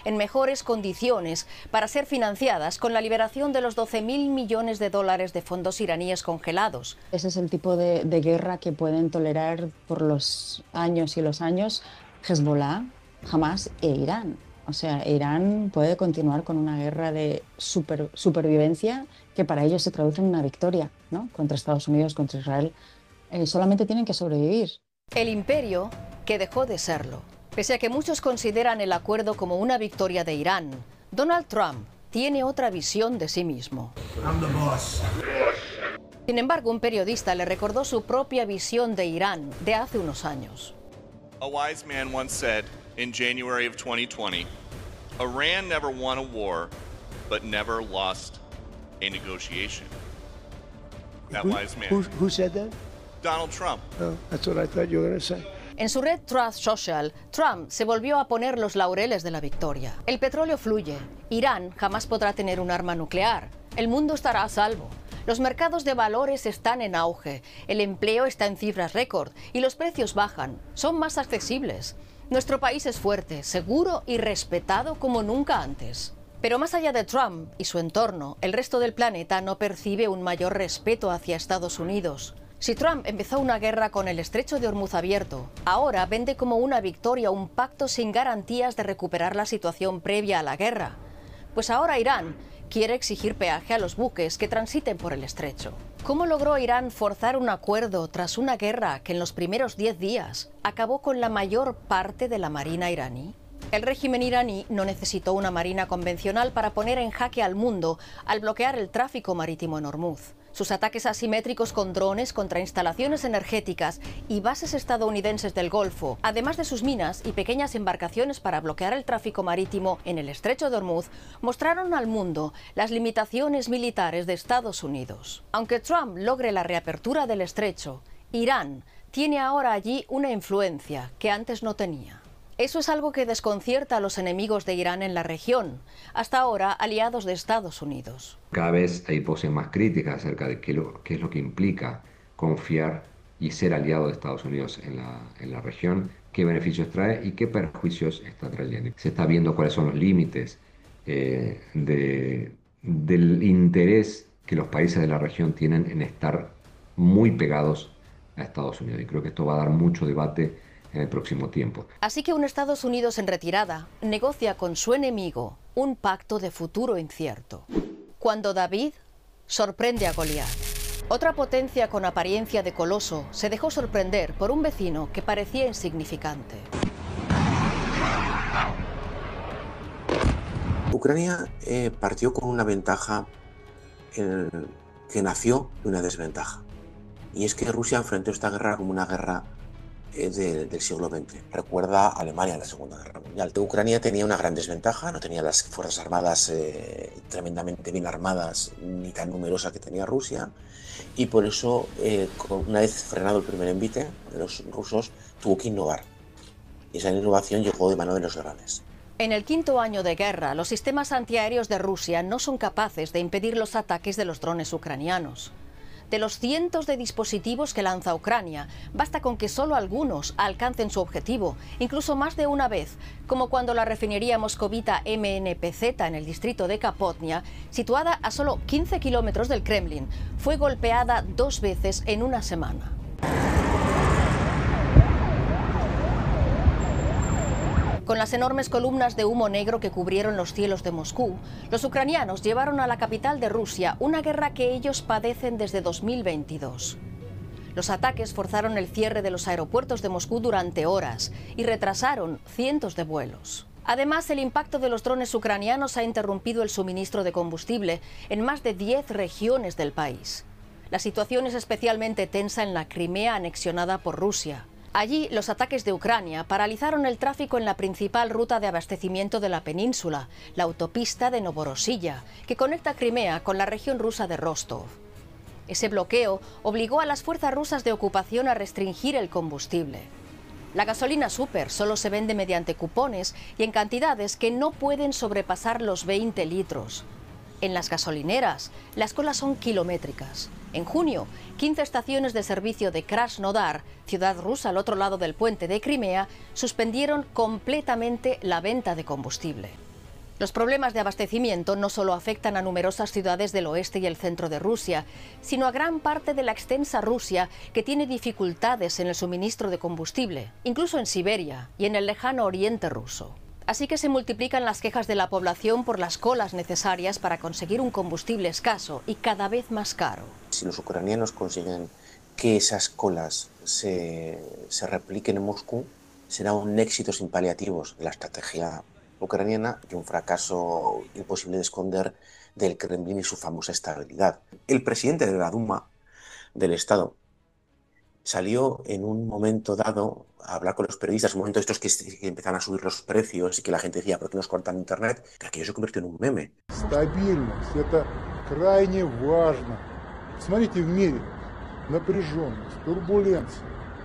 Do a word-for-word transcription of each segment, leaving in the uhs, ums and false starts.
en mejores condiciones para ser financiadas con la liberación de los doce mil millones de dólares de fondos iraníes congelados. Ese es el tipo de, de guerra que pueden tolerar por los años y los años Hezbollah, Hamas e Irán. O sea, Irán puede continuar con una guerra de super, supervivencia que para ellos se traduce en una victoria, ¿no? Contra Estados Unidos, contra Israel. Eh, solamente tienen que sobrevivir. El imperio que dejó de serlo. Pese a que muchos consideran el acuerdo como una victoria de Irán, Donald Trump tiene otra visión de sí mismo. I'm the boss. Sin embargo, un periodista le recordó su propia visión de Irán de hace unos años. A wise man once said in January of twenty twenty, Iran never won a war, but never lost a negotiation. That Who, wise man. who, who said that? Donald Trump. Oh, that's what I thought you were going to say. En su red Truth Social, Trump se volvió a poner los laureles de la victoria. El petróleo fluye. Irán jamás podrá tener un arma nuclear. El mundo estará a salvo. Los mercados de valores están en auge. El empleo está en cifras récord y los precios bajan. Son más accesibles. Nuestro país es fuerte, seguro y respetado como nunca antes. Pero más allá de Trump y su entorno, el resto del planeta no percibe un mayor respeto hacia Estados Unidos. Si Trump empezó una guerra con el estrecho de Hormuz abierto, ahora vende como una victoria un pacto sin garantías de recuperar la situación previa a la guerra. Pues ahora Irán quiere exigir peaje a los buques que transiten por el estrecho. ¿Cómo logró Irán forzar un acuerdo tras una guerra que en los primeros diez días acabó con la mayor parte de la marina iraní? El régimen iraní no necesitó una marina convencional para poner en jaque al mundo al bloquear el tráfico marítimo en Hormuz. Sus ataques asimétricos con drones contra instalaciones energéticas y bases estadounidenses del Golfo, además de sus minas y pequeñas embarcaciones para bloquear el tráfico marítimo en el estrecho de Hormuz, mostraron al mundo las limitaciones militares de Estados Unidos. Aunque Trump logre la reapertura del estrecho, Irán tiene ahora allí una influencia que antes no tenía. Eso es algo que desconcierta a los enemigos de Irán en la región, hasta ahora aliados de Estados Unidos. Cada vez hay voces más críticas acerca de qué, lo, qué es lo que implica confiar y ser aliado de Estados Unidos en la, en la región, qué beneficios trae y qué perjuicios está trayendo. Se está viendo cuáles son los límites eh, de, del interés que los países de la región tienen en estar muy pegados a Estados Unidos. Y creo que esto va a dar mucho debate en el próximo tiempo. Así que un Estados Unidos en retirada negocia con su enemigo un pacto de futuro incierto. Cuando David sorprende a Goliat. Otra potencia con apariencia de coloso se dejó sorprender por un vecino que parecía insignificante. Ucrania eh, partió con una ventaja eh, que nació de una desventaja. Y es que Rusia enfrentó esta guerra como una guerra De, del siglo veinte. Recuerda a Alemania en la Segunda Guerra Mundial. Ucrania tenía una gran desventaja, no tenía las fuerzas armadas eh, tremendamente bien armadas ni tan numerosas que tenía Rusia, y por eso, eh, una vez frenado el primer envite de los rusos, tuvo que innovar. Y esa innovación llegó de mano de los grandes. En el quinto año de guerra, los sistemas antiaéreos de Rusia no son capaces de impedir los ataques de los drones ucranianos. De los cientos de dispositivos que lanza Ucrania, basta con que solo algunos alcancen su objetivo, incluso más de una vez, como cuando la refinería moscovita M N P Z en el distrito de Kapotnia, situada a solo quince kilómetros del Kremlin, fue golpeada dos veces en una semana. Con las enormes columnas de humo negro que cubrieron los cielos de Moscú, los ucranianos llevaron a la capital de Rusia una guerra que ellos padecen desde dos mil veintidós. Los ataques forzaron el cierre de los aeropuertos de Moscú durante horas y retrasaron cientos de vuelos. Además, el impacto de los drones ucranianos ha interrumpido el suministro de combustible en más de diez regiones del país. La situación es especialmente tensa en la Crimea anexionada por Rusia. Allí, los ataques de Ucrania paralizaron el tráfico en la principal ruta de abastecimiento de la península, la autopista de Novorossiya, que conecta Crimea con la región rusa de Rostov. Ese bloqueo obligó a las fuerzas rusas de ocupación a restringir el combustible. La gasolina super solo se vende mediante cupones y en cantidades que no pueden sobrepasar los veinte litros. En las gasolineras, las colas son kilométricas. En junio, quince estaciones de servicio de Krasnodar, ciudad rusa al otro lado del puente de Crimea, suspendieron completamente la venta de combustible. Los problemas de abastecimiento no solo afectan a numerosas ciudades del oeste y el centro de Rusia, sino a gran parte de la extensa Rusia que tiene dificultades en el suministro de combustible, incluso en Siberia y en el lejano oriente ruso. Así que se multiplican las quejas de la población por las colas necesarias para conseguir un combustible escaso y cada vez más caro. Si los ucranianos consiguen que esas colas se, se repliquen en Moscú, será un éxito sin paliativos en la estrategia ucraniana y un fracaso imposible de esconder del Kremlin y su famosa estabilidad. El presidente de la Duma del Estado salió en un momento dado a hablar con los periodistas, un momento de estos que, que empezaron a subir los precios y que la gente decía, ¿por qué nos cortan internet? Que aquello se convirtió en un meme. Стабильность – это крайне важно. Смотрите, в мире напряженность, турбуленция,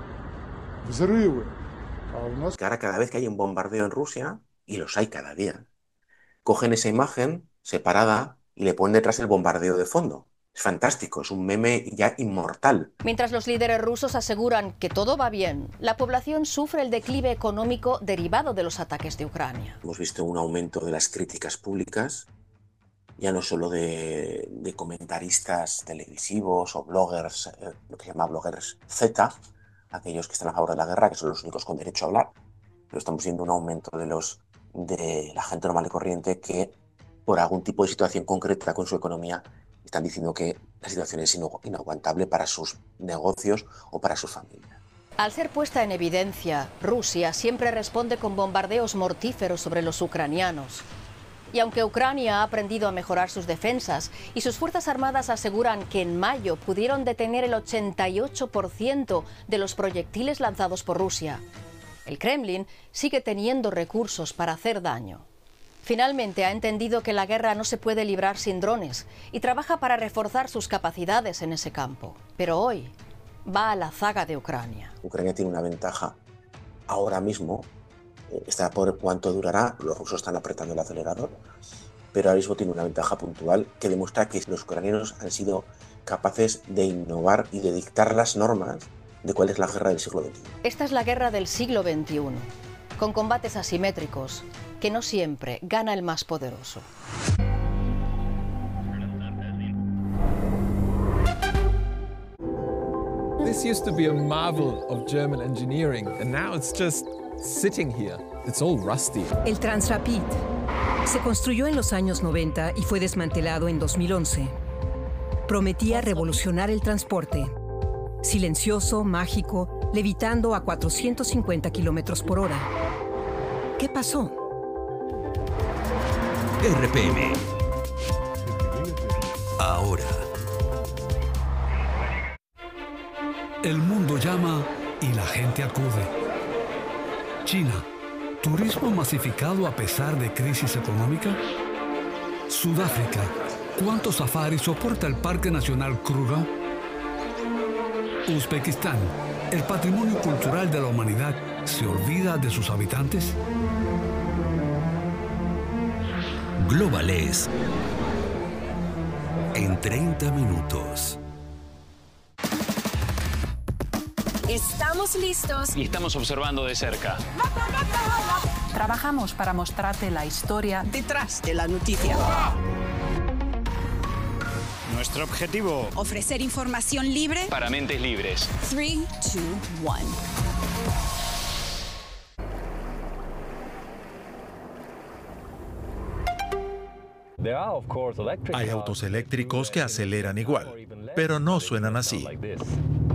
взрывы. А у нас... Que ahora cada vez que hay un bombardeo en Rusia, y los hay cada día, cogen esa imagen separada y le ponen detrás el bombardeo de fondo. Es fantástico, es un meme ya inmortal. Mientras los líderes rusos aseguran que todo va bien, la población sufre el declive económico derivado de los ataques de Ucrania. Hemos visto un aumento de las críticas públicas, ya no solo de, de comentaristas televisivos o bloggers, eh, lo que se llama bloggers Z, aquellos que están a favor de la guerra, que son los únicos con derecho a hablar, pero estamos viendo un aumento de los de la gente normal y corriente que, por algún tipo de situación concreta con su economía, están diciendo que la situación es inaguantable para sus negocios o para su familia. Al ser puesta en evidencia, Rusia siempre responde con bombardeos mortíferos sobre los ucranianos. Y aunque Ucrania ha aprendido a mejorar sus defensas y sus fuerzas armadas aseguran que en mayo pudieron detener el ochenta y ocho por ciento de los proyectiles lanzados por Rusia, el Kremlin sigue teniendo recursos para hacer daño. Finalmente ha entendido que la guerra no se puede librar sin drones y trabaja para reforzar sus capacidades en ese campo. Pero hoy va a la zaga de Ucrania. Ucrania tiene una ventaja ahora mismo, está por cuánto durará, los rusos están apretando el acelerador, pero ahora mismo tiene una ventaja puntual que demuestra que los ucranianos han sido capaces de innovar y de dictar las normas de cuál es la guerra del siglo veintiuno. Esta es la guerra del siglo veintiuno, con combates asimétricos, que no siempre gana el más poderoso. This used to be a marvel of German engineering, and now it's just sitting here. It's all rusty. El Transrapid se construyó en los años noventa y fue desmantelado en dos mil once. Prometía revolucionar el transporte. Silencioso, mágico, levitando a cuatrocientos cincuenta kilómetros por hora. ¿Qué pasó? R P M. Ahora. El mundo llama y la gente acude. China, turismo masificado a pesar de crisis económica. Sudáfrica, ¿cuántos safaris soporta el Parque Nacional Kruger? Uzbekistán, ¿el patrimonio cultural de la humanidad se olvida de sus habitantes? Globales en treinta minutos. Estamos listos y estamos observando de cerca. Trabajamos para mostrarte la historia detrás de la noticia. Nuestro objetivo: ofrecer información libre para mentes libres. tres, dos, uno. Hay autos eléctricos que aceleran igual, pero no suenan así.